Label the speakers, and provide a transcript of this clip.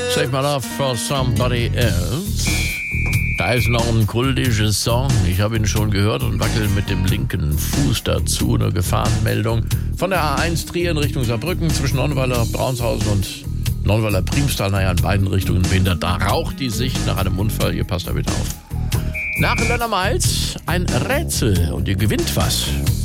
Speaker 1: Save My Love for Somebody Else. Da ist noch ein kultischer Song. Ich habe ihn schon gehört und wackel mit dem linken Fuß dazu. Eine Gefahrenmeldung von der A1 Trier in Richtung Saarbrücken zwischen Nonnweiler, Braunshausen und Nonnweiler Priemstal. Naja, in beiden Richtungen behindert. Da raucht die Sicht nach einem Unfall. Ihr passt da bitte auf. Nach Lönner Miles ein Rätsel und ihr gewinnt was.